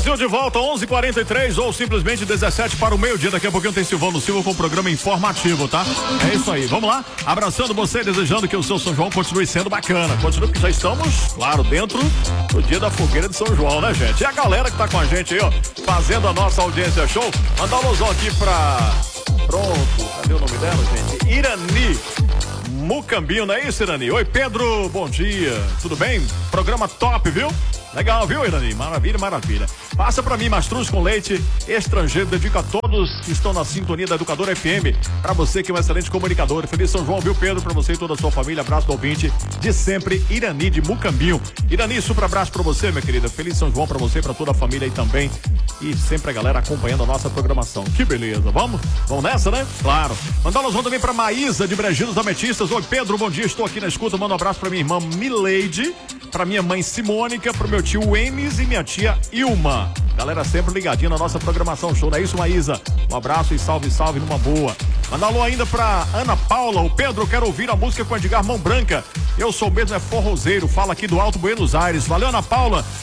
Brasil de volta, 11:43 ou simplesmente 17 para o meio-dia. Daqui a pouquinho tem Silvano Silva com um programa informativo, tá? É isso aí, vamos lá. Abraçando você, desejando que o seu São João continue sendo bacana. Continue, porque já estamos, claro, dentro do dia da fogueira de São João, né, gente? E a galera que tá com a gente aí, ó, fazendo a nossa audiência show. Mandar um alusão aqui pra... Pronto, cadê o nome dela, gente? Irani Mucambinho, não é isso, Irani? Oi, Pedro, bom dia. Tudo bem? Programa top, viu? Legal, viu, Irani? Maravilha, maravilha. Passa pra mim, Mastruz com leite estrangeiro. Dedico a todos que estão na sintonia da Educadora FM. Pra você que é um excelente comunicador. Feliz São João, viu, Pedro? Pra você e toda a sua família. Abraço do ouvinte de sempre, Irani de Mucambinho. Irani, super abraço pra você, minha querida. Feliz São João pra você e pra toda a família aí também. E sempre a galera acompanhando a nossa programação. Que beleza. Vamos nessa, né? Claro. Mandar um também pra Maísa de Breginos Ametistas. Oi, Pedro, bom dia. Estou aqui na escuta. Manda um abraço pra minha irmã Mileide, pra minha mãe Simônica, pro meu tio Emes e minha tia Ilma. Galera sempre ligadinha na nossa programação show, não é isso, Maísa? Um abraço e salve, salve numa boa. Manda alô ainda pra Ana Paula. O Pedro, quero ouvir a música com Edgar Mão Branca. Eu sou mesmo, é forrozeiro. Fala aqui do Alto Buenos Aires. Valeu, Ana Paula.